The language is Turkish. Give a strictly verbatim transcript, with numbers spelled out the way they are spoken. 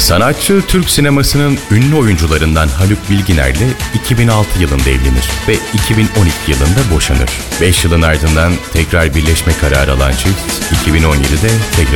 Sanatçı, Türk sinemasının ünlü oyuncularından Haluk Bilginer'le iki bin altı yılında evlenir ve iki bin on iki yılında boşanır. beş yılın ardından tekrar birleşme kararı alan çift iki bin on yedide tekrar